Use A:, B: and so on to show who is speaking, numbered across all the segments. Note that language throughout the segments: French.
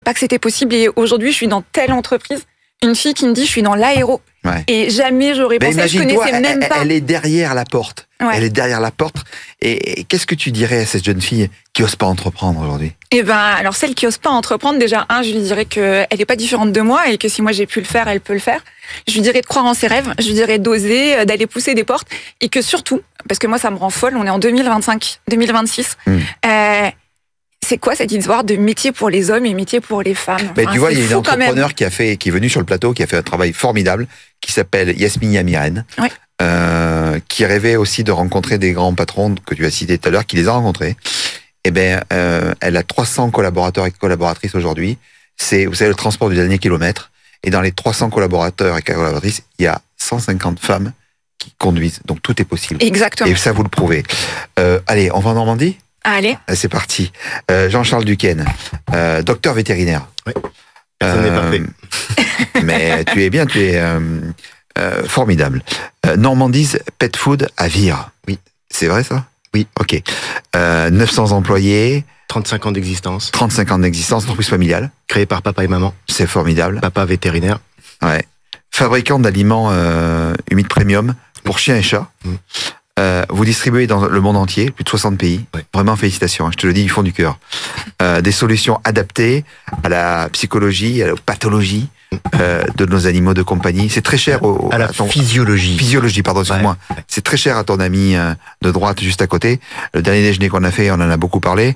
A: pas que c'était possible. Et aujourd'hui, je suis dans telle entreprise. Une fille qui me dit, je suis dans l'aéro.
B: Ouais.
A: Et jamais j'aurais pensé, je connaissais même pas.
B: Elle est derrière la porte.
A: Ouais.
B: Elle est derrière la porte. Et qu'est-ce que tu dirais à cette jeune fille qui ose pas entreprendre aujourd'hui?
A: Eh ben, alors celle qui ose pas entreprendre, déjà, je lui dirais qu'elle est pas différente de moi et que si moi j'ai pu le faire, elle peut le faire. Je lui dirais de croire en ses rêves. Je lui dirais d'oser, d'aller pousser des portes et que surtout, parce que moi ça me rend folle, on est en 2025, 2026. C'est quoi cette histoire de métier pour les hommes et métier pour les femmes?
B: Tu vois, il y a une entrepreneur qui est venue sur le plateau, qui a fait un travail formidable, qui s'appelle Yasmine Yamiren, qui rêvait aussi de rencontrer des grands patrons que tu as cités tout à l'heure, qui les a rencontrés. Elle a 300 collaborateurs et collaboratrices aujourd'hui. C'est, vous savez, le transport du dernier kilomètre. Et dans les 300 collaborateurs et collaboratrices, il y a 150 femmes qui conduisent. Donc tout est possible.
A: Exactement.
B: Et ça, vous le prouvez. Allez, on va en Normandie?
A: Allez.
B: C'est parti. Jean-Charles Duquesne, docteur vétérinaire.
C: Oui. Ça n'est pas fait.
B: Mais tu es formidable. Normandie's Pet Food à Vire.
C: Oui.
B: C'est vrai ça?
C: Oui.
B: Ok. 900 employés.
C: 35 ans d'existence.
B: 35 ans d'existence, entreprise familiale.
C: Créée par papa et maman.
B: C'est formidable.
C: Papa vétérinaire.
B: Ouais. Fabricant d'aliments humides premium pour chiens et chats. Vous distribuez dans le monde entier, plus de 60 pays.
C: Ouais.
B: Vraiment, félicitations. Je te le dis du fond du cœur. Des solutions adaptées à la psychologie, à la pathologie de nos animaux de compagnie. C'est très cher
C: à la physiologie.
B: Physiologie, pardon, excuse-moi. Ouais. C'est très cher à ton ami de droite juste à côté. Le dernier déjeuner qu'on a fait, on en a beaucoup parlé.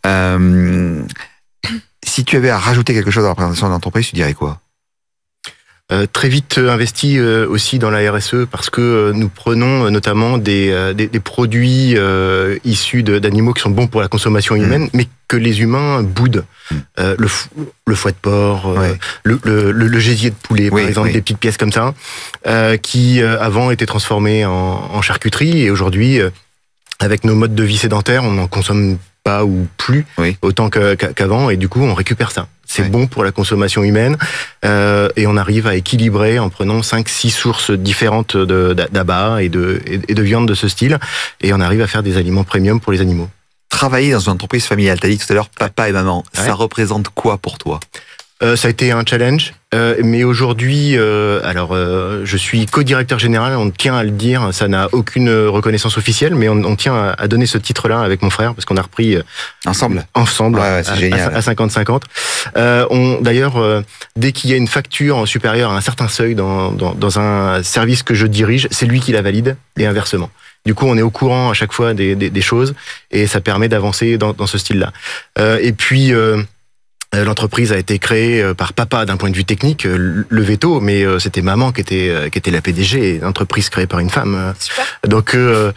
B: Si tu avais à rajouter quelque chose à la présentation de l'entreprise, tu dirais quoi?
C: Très vite investi aussi dans la RSE parce que nous prenons notamment des produits issus d'animaux qui sont bons pour la consommation humaine, mais que les humains boudent. Le foie de porc, le gésier de poulet, par exemple, des petites pièces comme ça, qui avant étaient transformées en charcuterie et aujourd'hui, avec nos modes de vie sédentaires, on n'en consomme pas ou plus autant qu'avant et du coup on récupère ça. C'est bon pour la consommation humaine et on arrive à équilibrer en prenant 5-6 sources différentes d'abats et de viande de ce style et on arrive à faire des aliments premium pour les animaux.
B: Travailler dans une entreprise familiale, tu as dit tout à l'heure papa et maman, ça représente quoi pour toi?
C: Ça a été un challenge, mais aujourd'hui, je suis co-directeur général, on tient à le dire, ça n'a aucune reconnaissance officielle, mais on tient à donner ce titre-là avec mon frère, parce qu'on a repris
B: ensemble,
C: c'est génial. À 50-50. D'ailleurs, dès qu'il y a une facture supérieure à un certain seuil dans un service que je dirige, c'est lui qui la valide, et inversement. Du coup, on est au courant à chaque fois des choses, et ça permet d'avancer dans ce style-là. Et puis... l'entreprise a été créée par papa d'un point de vue technique, le veto, mais c'était maman qui était la PDG, une entreprise créée par une femme.
A: Super.
C: Donc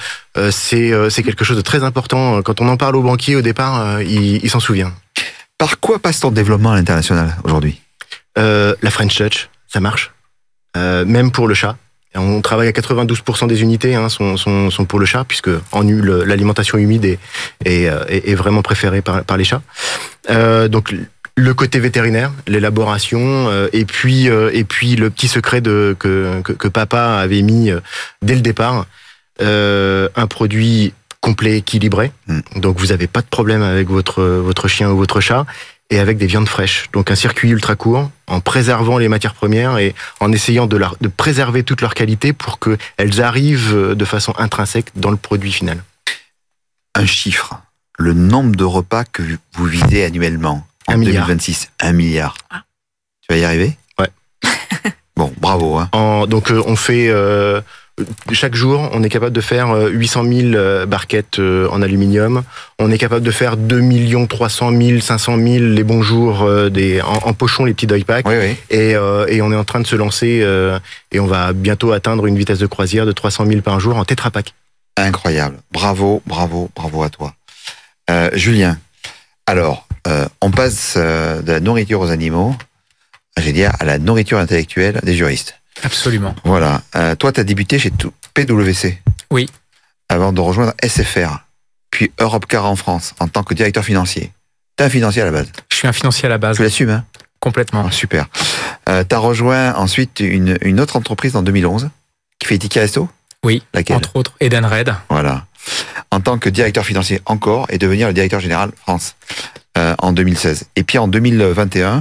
C: c'est quelque chose de très important. Quand on en parle aux banquiers au départ, il s'en souvient.
B: Par quoi passe ton développement à l'international aujourd'hui?
C: La French Touch, ça marche. Même pour le chat. On travaille à 92% des unités sont pour le chat, puisque l'alimentation humide est vraiment préférée par les chats. Donc le côté vétérinaire, l'élaboration, et puis le petit secret que papa avait mis dès le départ, un produit complet, équilibré. Donc vous n'avez pas de problème avec votre chien ou votre chat, et avec des viandes fraîches. Donc un circuit ultra court, en préservant les matières premières et en essayant de préserver toute leur qualité pour qu'elles arrivent de façon intrinsèque dans le produit final. Un
B: chiffre, le nombre de repas que vous visez annuellement en 2026, 1 milliard. Tu vas y arriver?
C: Ouais.
B: Bon, bravo.
C: Donc on fait... chaque jour, on est capable de faire 800 000 barquettes en aluminium. On est capable de faire 2 300 000, 500 000 les bons jours en pochon, les petits dye packs. Et on est en train de se lancer et on va bientôt atteindre une vitesse de croisière de 300 000 par jour en Tetra Pak.
B: Incroyable. Bravo à toi. Julien, alors, on passe de la nourriture aux animaux, à la nourriture intellectuelle des juristes.
D: Absolument.
B: Voilà. Toi, tu as débuté chez PwC.
D: Oui.
B: Avant de rejoindre SFR, puis Europcar en France, en tant que directeur financier. T'es un financier à la base?
D: Je suis un financier à la base.
B: Tu l'assumes, hein?
D: Complètement.
B: Super. T'as rejoint ensuite une autre entreprise en 2011, qui fait Ticket Resto?
D: Oui.
B: Laquelle?
D: Entre autres, Edenred.
B: Voilà. En tant que directeur financier encore, et devenir le directeur général France en 2016. Et puis en 2021,